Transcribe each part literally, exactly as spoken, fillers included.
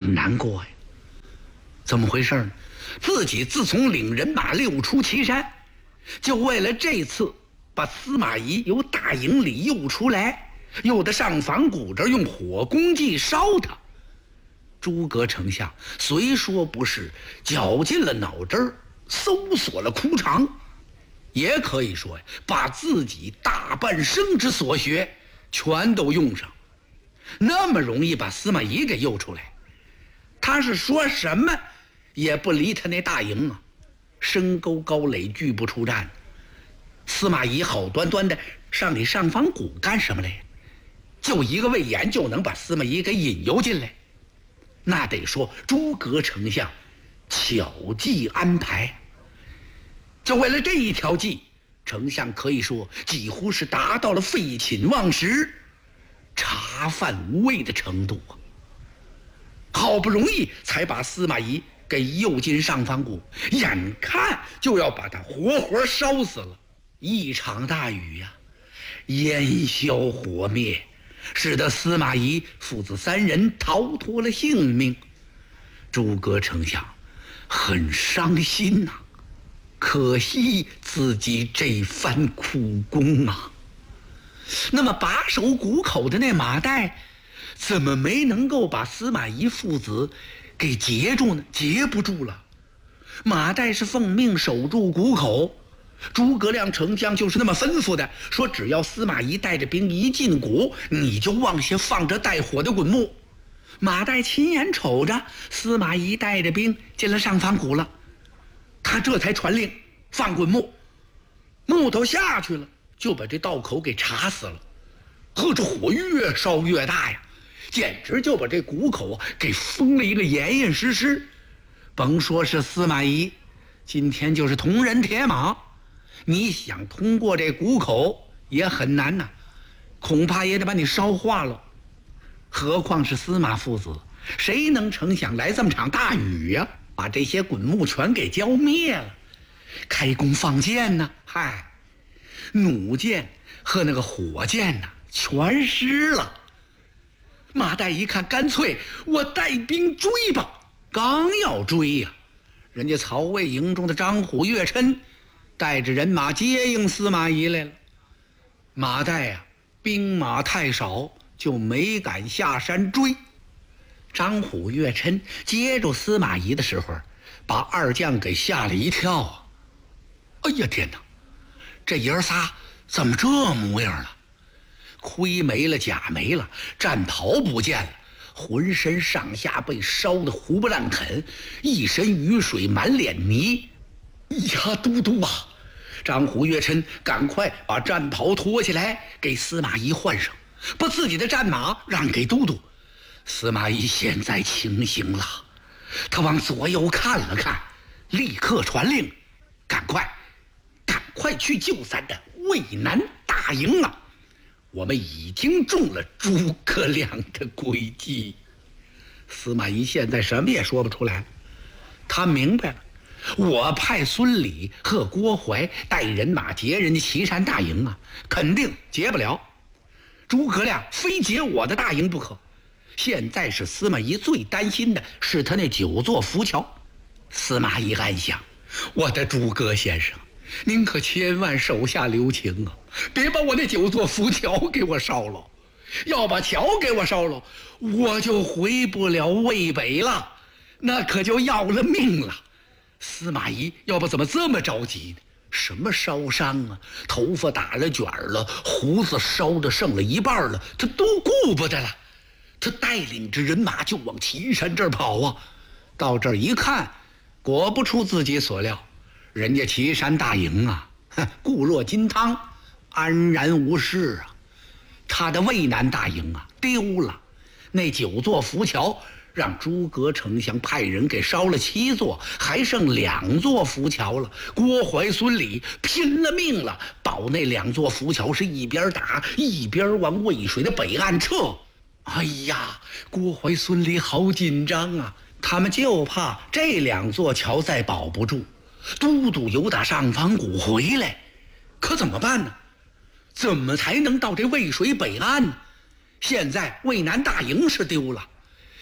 很难过呀。怎么回事呢？自己自从领人马溜出岐山，就为了这次把司马懿由大营里诱出来，又得上房谷这用火攻计烧他。诸葛丞相虽说不是绞尽了脑汁儿，搜索了枯肠，也可以说呀，把自己大半生之所学全都用上。那么容易把司马懿给诱出来，他是说什么也不离他那大营啊，深沟高垒，拒不出战。司马懿好端端的上你上房谷干什么来？就一个魏延就能把司马懿给引诱进来，那得说诸葛丞相巧计安排。就为了这一条计，丞相可以说几乎是达到了废寝忘食、茶饭无味的程度啊！好不容易才把司马懿给诱进上房谷，眼看就要把他活活烧死了。一场大雨呀、啊，烟消火灭，使得司马懿父子三人逃脱了性命。诸葛丞相很伤心呐、啊，可惜自己这番苦功啊。那么把守谷口的那马岱怎么没能够把司马懿父子给截住呢？截不住了。马岱是奉命守住谷口，诸葛亮丞相就是那么吩咐的，说只要司马懿带着兵一进谷，你就往下放着带火的滚木。马岱亲眼瞅着司马懿带着兵进了上房谷了，他这才传令放滚木。木头下去了，就把这道口给插死了。呵，这火越烧越大呀，简直就把这谷口给封了一个严严实实。甭说是司马懿，今天就是铜人铁马，你想通过这谷口也很难呐、啊，恐怕也得把你烧化了。何况是司马父子，谁能成想来这么场大雨呀、啊，把这些滚木全给浇灭了。开弓放箭呢、啊，嗨，弩箭和那个火箭呢、啊，全湿了。马岱一看，干脆我带兵追吧。刚要追呀、啊，人家曹魏营中的张虎、岳琛带着人马接应司马懿来了。马岱呀、啊，兵马太少，就没敢下山追。张虎、岳琛接住司马懿的时候，把二将给吓了一跳啊！哎呀天哪，这爷仨怎么这模样了？盔没了，甲没了，战袍不见了，浑身上下被烧得糊不烂啃，一身雨水，满脸泥。呀，都督啊！张虎、岳琛赶快把战袍脱下来给司马懿换上，把自己的战马让给都督。司马懿现在清醒了，他往左右看了看，立刻传令：赶快赶快去救咱的渭南大营啊！我们已经中了诸葛亮的诡计。司马懿现在什么也说不出来，他明白了，我派孙礼和郭淮带人马劫人家岐山大营啊，肯定劫不了。诸葛亮非劫我的大营不可。现在是司马懿最担心的是他那九座浮桥。司马懿暗想，我的诸葛先生，您可千万手下留情啊，别把我那九座浮桥给我烧了。要把桥给我烧了，我就回不了渭北了，那可就要了命了。司马懿要不怎么这么着急呢？什么烧伤啊，头发打了卷了，胡子烧的剩了一半了，他都顾不得了。他带领着人马就往岐山这儿跑啊。到这儿一看，果不出自己所料，人家岐山大营啊，固若金汤，安然无事啊。他的渭南大营啊丢了，那九座浮桥让诸葛丞相派人给烧了七座，还剩两座浮桥了。郭淮、孙礼拼了命了，保那两座浮桥是一边打一边往渭水的北岸撤。哎呀，郭淮、孙礼好紧张啊，他们就怕这两座桥再保不住，都督由打上房谷回来，可怎么办呢？怎么才能到这渭水北岸呢？现在渭南大营是丢了，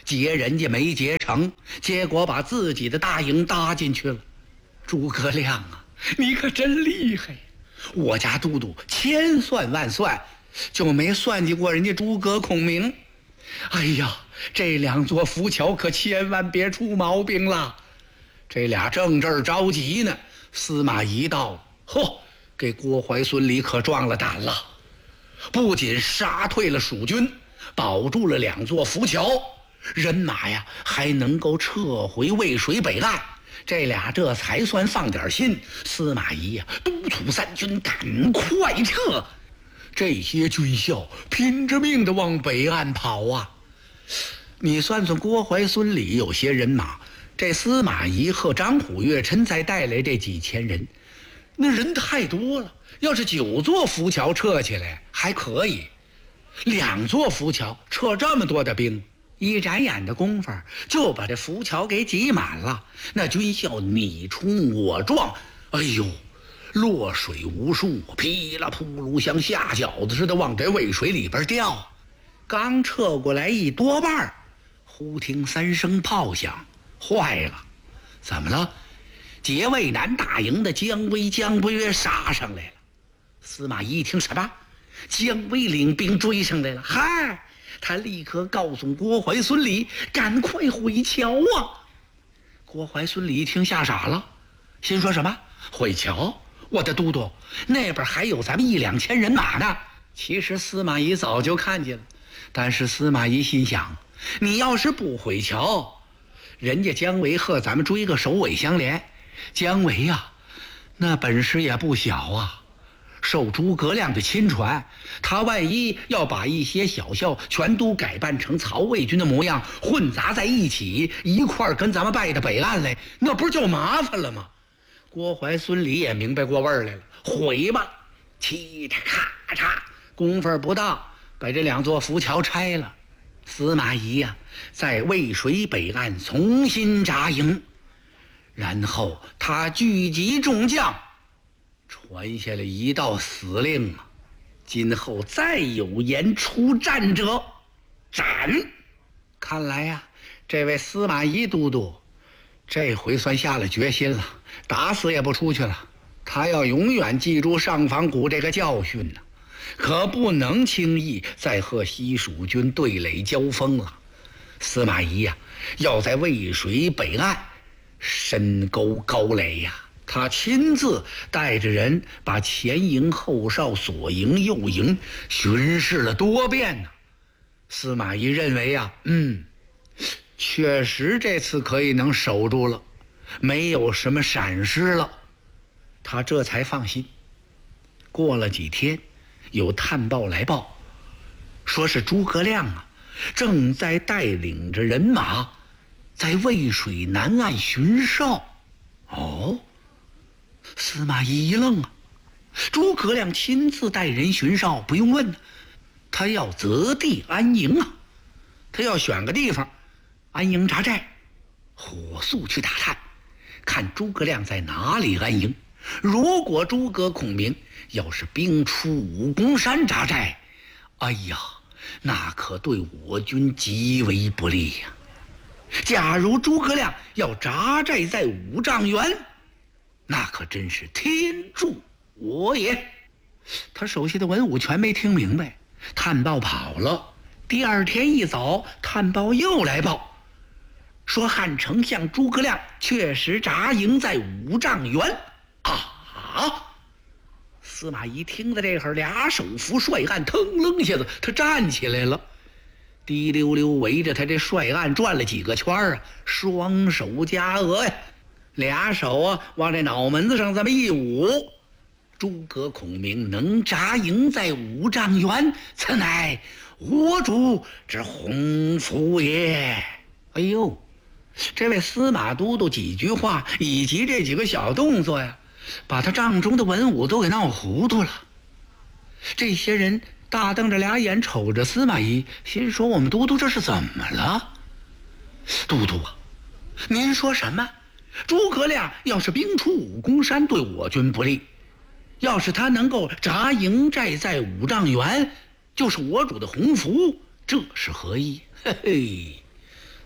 劫人家没劫成，结果把自己的大营搭进去了。诸葛亮啊，你可真厉害！我家都督千算万算，就没算计过人家诸葛孔明。哎呀，这两座浮桥可千万别出毛病了。这俩正这儿着急呢，司马懿到，嚯，给郭淮孙李可壮了胆了。不仅杀退了蜀军，保住了两座浮桥，人马呀还能够撤回渭水北岸。这俩这才算放点心。司马懿呀，督促三军赶快撤。这些军校拼着命的往北岸跑啊！你算算郭淮孙李有些人马，这司马懿和张虎、岳琛再带来这几千人，那人太多了。要是九座浮桥撤起来还可以，两座浮桥撤这么多的兵，一眨眼的功夫就把这浮桥给挤满了。那军校你冲我撞，哎呦，落水无数，噼里扑噜像下饺子似的往这渭水里边掉。刚撤过来一多半，忽听三声炮响，坏了！怎么了？劫渭南大营的姜维、姜不约杀上来了。司马懿一听，什么？姜维领兵追上来了？嗨！他立刻告诉郭淮孙李，赶快回桥啊！郭淮孙李一听吓傻了，心说什么？回桥？我的都督，那边还有咱们一两千人马呢。其实司马懿早就看见了，但是司马懿心想，你要是不回桥，人家姜维和咱们追个首尾相连。姜维呀、啊，那本事也不小啊，受诸葛亮的亲传，他万一要把一些小校全都改扮成曹魏军的模样，混杂在一起，一块儿跟咱们败到北岸来，那不是就麻烦了吗？郭淮孙李也明白过味儿来了，回吧！嘁嚓咔嚓，功夫不大，把这两座浮桥拆了。司马懿呀、啊，在渭水北岸重新扎营，然后他聚集众将，传下了一道死令啊：今后再有言出战者，斩！看来呀、啊，这位司马懿都督这回算下了决心了，打死也不出去了。他要永远记住上房谷这个教训呢、啊，可不能轻易再和西蜀军对垒交锋了。司马懿呀、啊，要在渭水北岸深沟高垒呀、啊，他亲自带着人把前营、后哨、左营、右营巡视了多遍呢、啊。司马懿认为啊，嗯，确实这次可以能守住了，没有什么闪失了，他这才放心。过了几天，有探报来报，说是诸葛亮啊，正在带领着人马在渭水南岸巡哨。哦，司马懿一愣啊，诸葛亮亲自带人巡哨，不用问，他要择地安营啊，他要选个地方安营扎寨，火速去打探，看诸葛亮在哪里安营。如果诸葛孔明要是兵出武功山扎寨，哎呀，那可对我军极为不利呀、啊。假如诸葛亮要扎寨在五丈原，那可真是天助我也。他手下的文武全没听明白，探报跑了。第二天一早，探报又来报，说汉丞相诸葛亮确实扎营在五丈原。啊！司马懿听到这会儿，俩手扶帅案，腾楞一下子，他站起来了，滴溜溜围着他这帅案转了几个圈啊，双手夹额呀，俩手啊往这脑门子上这么一捂。诸葛孔明能扎营在五丈原，此乃我主之鸿福也。哎呦，这位司马都督几句话以及这几个小动作呀，把他帐中的文武都给闹糊涂了。这些人大瞪着俩眼瞅着司马懿，心说我们都督这是怎么了？都督啊，您说什么？诸葛亮要是兵出武功山，对我军不利，要是他能够扎营寨在五丈原，就是我主的鸿福，这是何意？嘿嘿，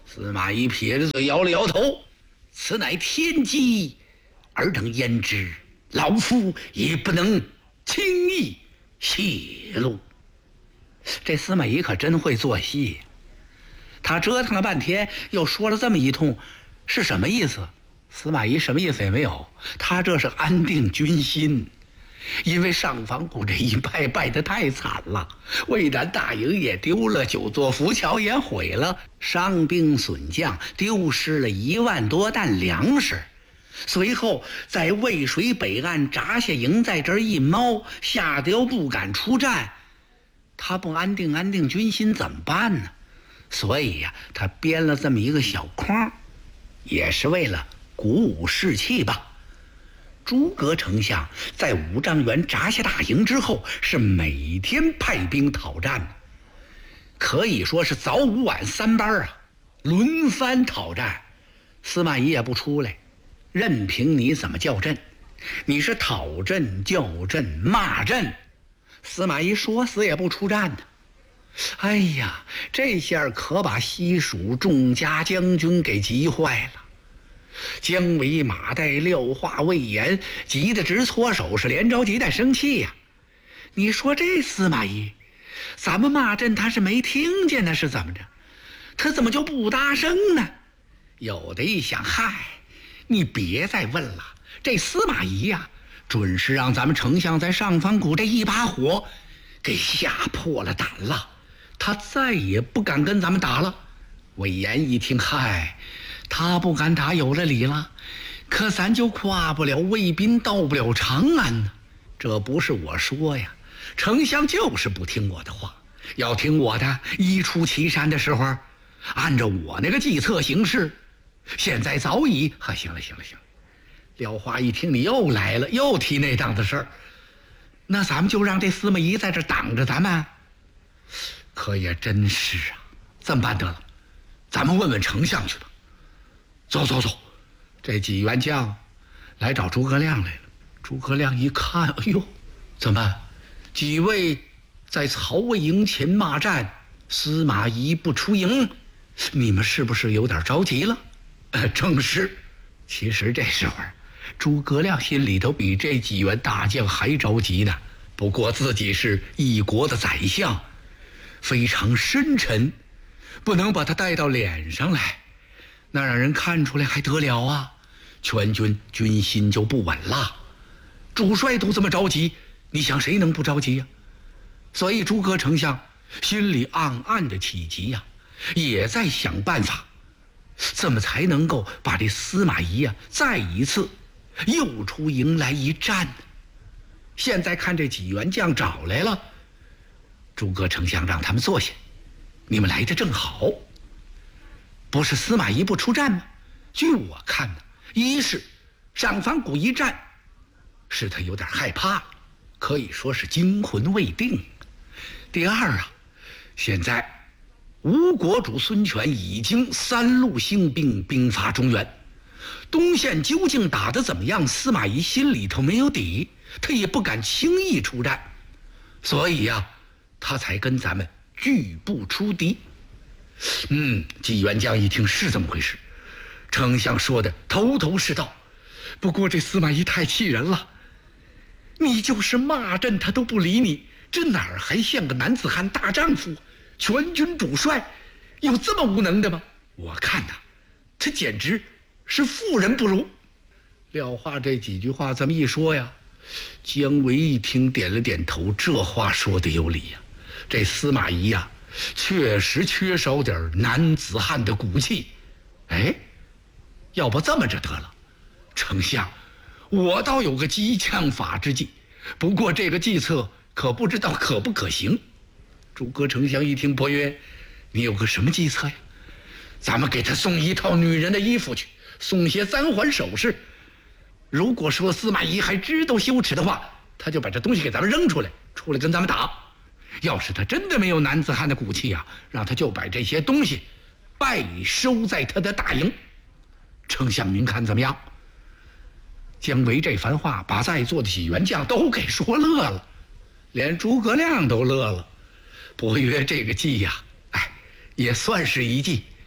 司马懿撇着嘴摇了摇头，此乃天机，尔等焉知，老夫也不能轻易泄露。这司马懿可真会做戏，他折腾了半天，又说了这么一通，是什么意思？司马懿什么意思也没有，他这是安定军心。因为上房谷这一败败得太惨了，渭南大营也丢了，九座浮桥也毁了，伤兵损将，丢失了一万多担粮食。随后在渭水北岸扎下营，在这儿一猫，吓得又不敢出战。他不安定安定军心怎么办呢？所以呀、啊，他编了这么一个小框，也是为了鼓舞士气吧。诸葛丞相在五丈原扎下大营之后，是每天派兵讨战，可以说是早午晚三班啊，轮番讨战。司马懿也不出来，任凭你怎么叫阵，你是讨阵、叫阵、骂阵，司马懿说死也不出战呢。哎呀，这下可把西蜀众家将军给急坏了。姜维、马岱、廖化、魏延急得直搓手，是连着急带生气呀、啊！你说这司马懿，咱们骂阵他是没听见呢，是怎么着？他怎么就不搭声呢？有的一想，嗨，你别再问了，这司马懿呀、啊，准是让咱们丞相在上方谷这一把火给吓破了胆了，他再也不敢跟咱们打了。魏延一听，嗨，他不敢打有了理了，可咱就跨不了渭滨，到不了长安呢。这不是我说呀，丞相就是不听我的话，要听我的，一出祁山的时候按照我那个计策行事，现在早已……啊，行了行了行了。廖化一听你又来了，又提那档子事儿，那咱们就让这司马懿在这挡着咱们。可也真是啊，这么办得了，咱们问问丞相去吧。走走走，这几员将来找诸葛亮来了。诸葛亮一看，哎呦，怎么办？几位在曹魏营前骂战，司马懿不出营，你们是不是有点着急了？呃，正是。其实这时候诸葛亮心里头比这几员大将还着急呢。不过自己是一国的宰相，非常深沉，不能把他带到脸上来，那让人看出来还得了啊！全军军心就不稳了。主帅都这么着急，你想谁能不着急呀、啊？所以诸葛丞相心里暗暗的起急呀、啊，也在想办法，怎么才能够把这司马懿啊再一次又出营来一战呢？现在看这几员将找来了，诸葛丞相让他们坐下，你们来的正好。不是司马懿不出战吗？据我看呢，一是上方谷一战是他有点害怕，可以说是惊魂未定。第二啊，现在吴国主孙权已经三路兴兵兵发中原，东线究竟打得怎么样，司马懿心里头没有底，他也不敢轻易出战，所以呀、啊，他才跟咱们拒不出敌。嗯，纪元将一听是这么回事，丞相说的头头是道。不过这司马懿太气人了，你就是骂阵他都不理你，这哪儿还像个男子汉大丈夫？全军主帅有这么无能的吗？我看呐、啊，他简直是妇人不如。廖化这几句话这么一说呀，姜维一听点了点头，这话说的有理呀、啊。这司马懿呀、啊，确实缺少点男子汉的骨气。哎，要不这么着得了，丞相，我倒有个激将法之计，不过这个计策可不知道可不可行。诸葛丞相一听，伯约，你有个什么计策呀？咱们给他送一套女人的衣服去，送些簪环首饰。如果说司马懿还知道羞耻的话，他就把这东西给咱们扔出来，出来跟咱们打。要是他真的没有男子汉的骨气啊，让他就把这些东西拜收在他的大营。丞相您看怎么样？姜维这番话把在座的几员将都给说乐了，连诸葛亮都乐了。伯约这个计呀、啊，哎，也算是一计。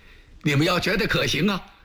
你们要觉得可行啊，